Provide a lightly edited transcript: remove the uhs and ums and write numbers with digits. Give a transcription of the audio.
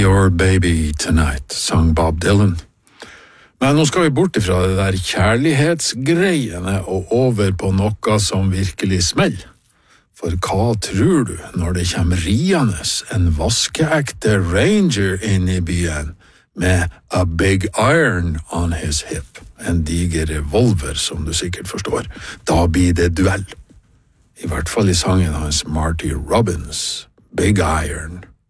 Your Baby Tonight, sang Bob Dylan. Men nå skal vi bort ifra det der kjærlighetsgreiene og over på noe som virkelig smeller. For hva tror du når det kommer riende en vaskeekte ranger inn i byen med a big iron on his hip, en diger revolver som du sikkert forstår? Da blir det duell. I hvert fall i sangen hans Marty Robbins, Big Iron.